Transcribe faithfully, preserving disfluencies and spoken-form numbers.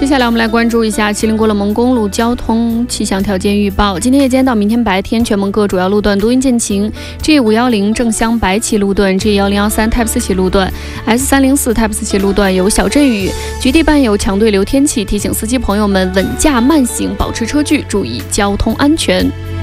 下来我们来关注一下吉林郭勒盟公路交通气象条件预报。今天夜间到明天白天，全盟各主要路段多云见晴。G 五一零正乡白旗路段、G 一零一三 Type 四 起路段、S 三零四 Type 四 起路段有小阵雨，局地伴有强对流天气，提醒司机朋友们稳驾慢行，保持车距，注意交通安全。